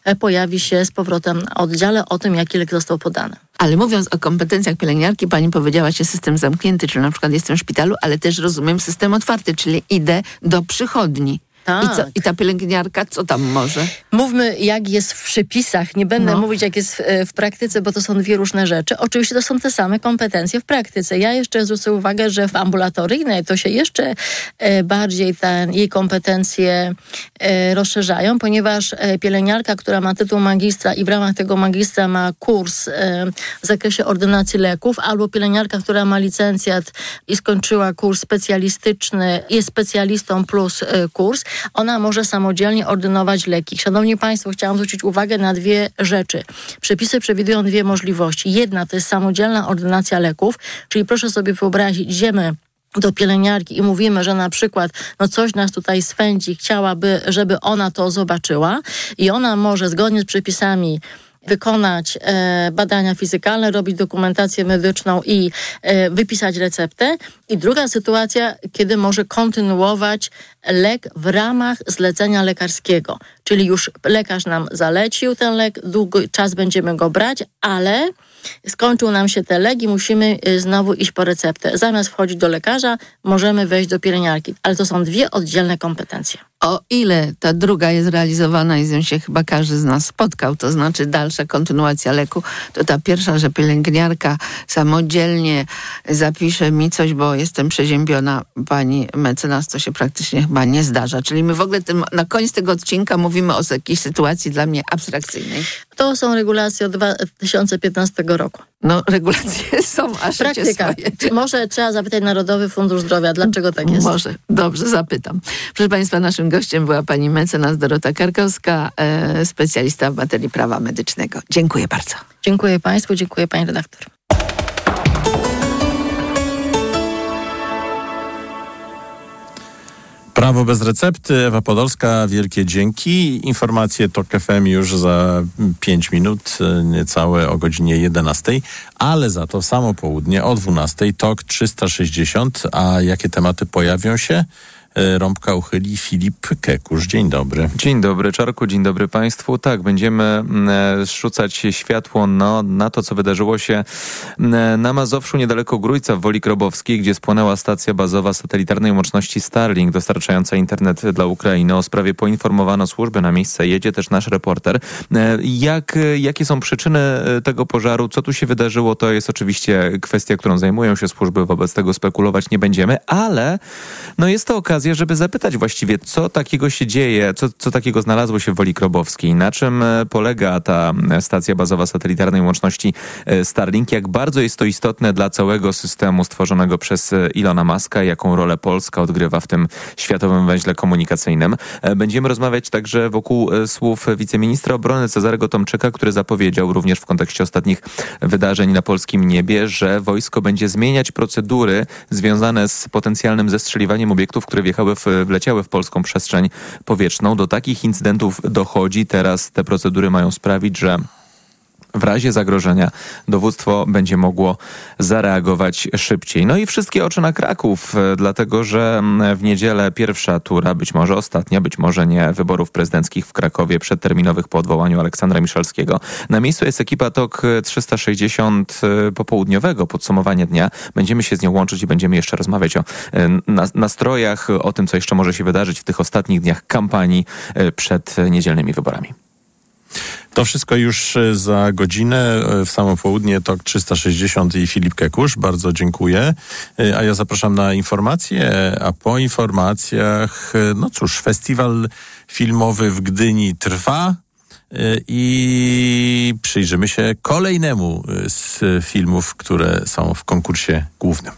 pojawi się z powrotem na oddziale o tym, jaki lek został podany. Ale mówiąc o kompetencjach pielęgniarki, pani powiedziała się system zamknięty, czyli na przykład jestem w szpitalu, ale też rozumiem system otwarty, czyli idę do przychodni. Tak. I co? I ta pielęgniarka co tam może? Mówmy, jak jest w przepisach. Nie będę mówić, jak jest w praktyce, bo to są dwie różne rzeczy. Oczywiście to są te same kompetencje w praktyce. Ja jeszcze zwrócę uwagę, że w ambulatoryjnej to się jeszcze bardziej jej kompetencje rozszerzają, ponieważ pielęgniarka, która ma tytuł magistra i w ramach tego magistra ma kurs w zakresie ordynacji leków, albo pielęgniarka, która ma licencjat i skończyła kurs specjalistyczny, jest specjalistą plus kurs, ona może samodzielnie ordynować leki. Szanowni Państwo, chciałam zwrócić uwagę na dwie rzeczy. Przepisy przewidują dwie możliwości. Jedna to jest samodzielna ordynacja leków, czyli proszę sobie wyobrazić, idziemy do pielęgniarki i mówimy, że na przykład coś nas tutaj swędzi, chciałaby, żeby ona to zobaczyła i ona może zgodnie z przepisami wykonać badania fizykalne, robić dokumentację medyczną i wypisać receptę. I druga sytuacja, kiedy może kontynuować lek w ramach zlecenia lekarskiego. Czyli już lekarz nam zalecił ten lek, długi czas będziemy go brać, ale skończył nam się ten lek i musimy znowu iść po receptę. Zamiast wchodzić do lekarza, możemy wejść do pielęgniarki. Ale to są dwie oddzielne kompetencje. O ile ta druga jest realizowana i z nią się chyba każdy z nas spotkał, to znaczy dalsza kontynuacja leku, to ta pierwsza, że pielęgniarka samodzielnie zapisze mi coś, bo jestem przeziębiona, pani mecenas, to się praktycznie chyba nie zdarza. Czyli my w ogóle na koniec tego odcinka mówimy o jakiejś sytuacji dla mnie abstrakcyjnej. To są regulacje od 2015 roku. No, regulacje są, a życie swoje. Może trzeba zapytać Narodowy Fundusz Zdrowia, dlaczego tak jest. Może, dobrze, zapytam. Proszę Państwa, naszym gościem była pani mecenas Dorota Karkowska, specjalista w materii prawa medycznego. Dziękuję bardzo. Dziękuję Państwu, dziękuję pani redaktor. Prawo bez recepty, Ewa Podolska, wielkie dzięki. Informacje TOK FM już za 5 minut, niecałe o godzinie 11, ale za to samo południe o 12 TOK 360. A jakie tematy pojawią się? Rąbka uchyli Filip Kekusz. Dzień dobry. Dzień dobry, Czarku, dzień dobry Państwu. Tak, będziemy rzucać światło na to, co wydarzyło się na Mazowszu, niedaleko Grójca w Woli Krobowskiej, gdzie spłonęła stacja bazowa satelitarnej łączności Starlink, dostarczająca internet dla Ukrainy. O sprawie poinformowano służby, na miejsce jedzie też nasz reporter. Jakie są przyczyny tego pożaru? Co tu się wydarzyło? To jest oczywiście kwestia, którą zajmują się służby, wobec tego spekulować nie będziemy, ale jest to okazja, żeby zapytać właściwie, co takiego się dzieje, co takiego znalazło się w Woli Krobowskiej, na czym polega ta stacja bazowa satelitarnej łączności Starlink, jak bardzo jest to istotne dla całego systemu stworzonego przez Ilona Muska, jaką rolę Polska odgrywa w tym światowym węźle komunikacyjnym. Będziemy rozmawiać także wokół słów wiceministra obrony Cezarego Tomczyka, który zapowiedział również w kontekście ostatnich wydarzeń na polskim niebie, że wojsko będzie zmieniać procedury związane z potencjalnym zestrzeliwaniem obiektów, które wleciały w polską przestrzeń powietrzną. Do takich incydentów dochodzi. Teraz te procedury mają sprawić, że w razie zagrożenia dowództwo będzie mogło zareagować szybciej. No i wszystkie oczy na Kraków, dlatego że w niedzielę pierwsza tura, być może ostatnia, być może nie, wyborów prezydenckich w Krakowie, przedterminowych po odwołaniu Aleksandra Miszalskiego. Na miejscu jest ekipa TOK 360 popołudniowego, podsumowanie dnia. Będziemy się z nią łączyć i będziemy jeszcze rozmawiać o nastrojach, o tym, co jeszcze może się wydarzyć w tych ostatnich dniach kampanii przed niedzielnymi wyborami. To wszystko już za godzinę, w samo południe TOK 360 i Filip Kekusz. Bardzo dziękuję. A ja zapraszam na informacje, a po informacjach, festiwal filmowy w Gdyni trwa i przyjrzymy się kolejnemu z filmów, które są w konkursie głównym.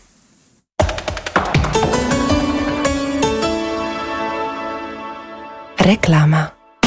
Reklama.